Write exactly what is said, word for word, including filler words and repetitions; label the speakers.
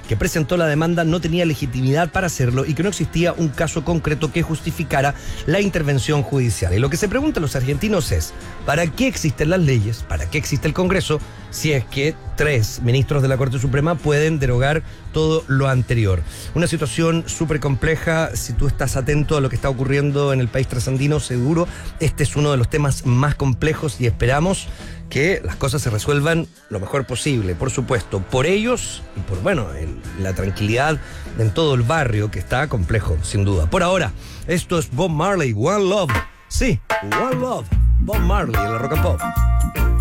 Speaker 1: que presentó la demanda no tenía legitimidad para hacerlo y que no existía un caso concreto que justificara la intervención judicial. Y lo que se preguntan los argentinos es, ¿para qué existen las leyes? ¿Para qué existe el Congreso? Si es que tres ministros de la Corte Suprema pueden derogar todo lo anterior. Una situación súper compleja. Si tú estás atento a lo que está ocurriendo en el país trasandino, seguro este es uno de los temas más complejos y esperamos que las cosas se resuelvan lo mejor posible, por supuesto, por ellos y por, bueno, el, la tranquilidad en todo el barrio, que está complejo, sin duda. Por ahora, esto es Bob Marley, One Love. Sí, One Love, Bob Marley en la Rock and Pop.